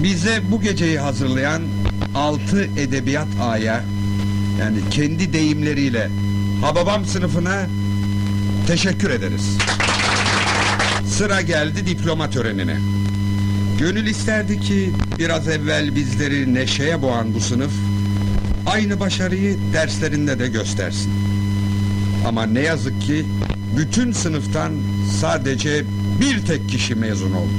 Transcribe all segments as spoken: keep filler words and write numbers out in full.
Bize bu geceyi hazırlayan altı edebiyat aya, yani kendi deyimleriyle Hababam sınıfına teşekkür ederiz. Sıra geldi diploma törenine. Gönül isterdi ki biraz evvel bizleri neşeye boğan bu sınıf aynı başarıyı derslerinde de göstersin. Ama ne yazık ki bütün sınıftan sadece bir tek kişi mezun oldu.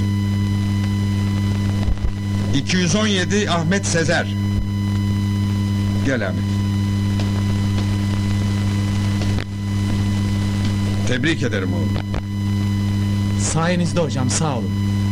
iki yüz on yedi Ahmet Sezer. Gel Ahmet. Tebrik ederim oğlum. Sayenizde hocam, sağ olun.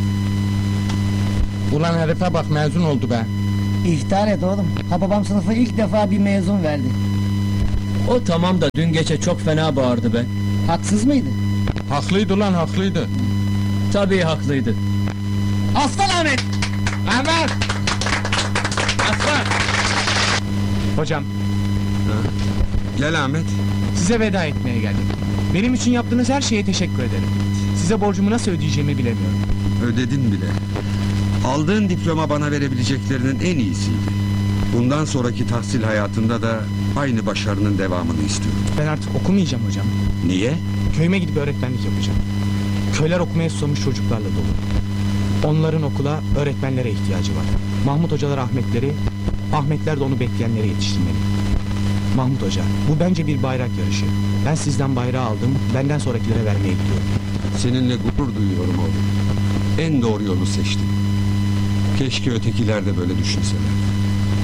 Ulan herife bak, mezun oldu be. İftihar et oğlum. Hababam sınıfı ilk defa bir mezun verdi. O tamam da dün gece çok fena bağırdı be. Haksız mıydı? Haklıydı lan, haklıydı. Tabii haklıydı. Aslan Ahmet! Ahmet! Aslan! Hocam, Gel Ahmet. size veda etmeye geldim. Benim için yaptığınız her şeye teşekkür ederim. Size borcumu nasıl ödeyeceğimi bilemiyorum. Ödedin bile. Aldığın diploma bana verebileceklerinin en iyisiydi. Bundan sonraki tahsil hayatında da aynı başarının devamını istiyorum. Ben artık okumayacağım hocam. Niye? Köyüme gidip öğretmenlik yapacağım. Köyler okumaya susamış çocuklarla dolu. Onların okula, öğretmenlere ihtiyacı var. Mahmut hocalar Ahmetleri, Ahmetler de onu bekleyenlere yetiştirmeli. Mahmut Hoca, bu bence bir bayrak yarışı. Ben sizden bayrağı aldım, benden sonrakilere vermeye gidiyorum. Seninle gurur duyuyorum oğlum. En doğru yolu seçtin. Keşke ötekiler de böyle düşünseler.